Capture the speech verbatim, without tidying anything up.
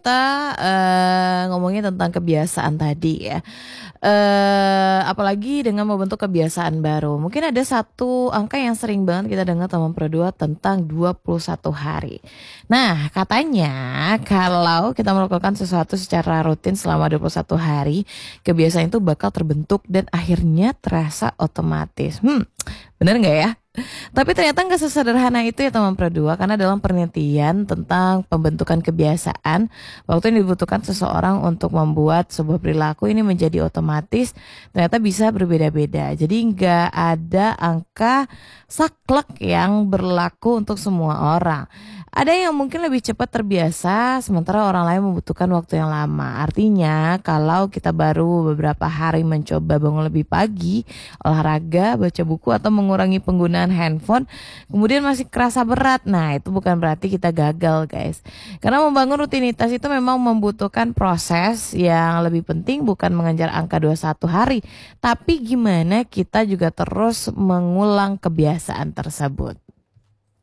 kita, eee, ngomongin tentang kebiasaan tadi ya, eee, apalagi dengan membentuk kebiasaan baru. Mungkin ada satu angka yang sering banget kita dengar teman berdua tentang dua puluh satu hari. Nah, katanya kalau kita melakukan sesuatu secara rutin selama dua puluh satu hari, kebiasaan itu bakal terbentuk dan akhirnya terasa otomatis. Hmm, bener nggak ya? Tapi ternyata nggak sesederhana itu ya teman berdua, karena dalam penelitian tentang pembentukan kebiasaan, waktu yang dibutuhkan seseorang untuk membuat sebuah perilaku ini menjadi otomatis ternyata bisa berbeda-beda. Jadi nggak ada angka saklek yang berlaku untuk semua orang. Ada yang mungkin lebih cepat terbiasa, sementara orang lain membutuhkan waktu yang lama. Artinya, kalau kita baru beberapa hari mencoba bangun lebih pagi, olahraga, baca buku, atau mengurangi penggunaan handphone, kemudian masih kerasa berat. Nah, itu bukan berarti kita gagal, guys. Karena membangun rutinitas itu memang membutuhkan proses yang lebih penting, bukan mengejar angka dua puluh satu hari, tapi gimana kita juga terus mengulang kebiasaan tersebut.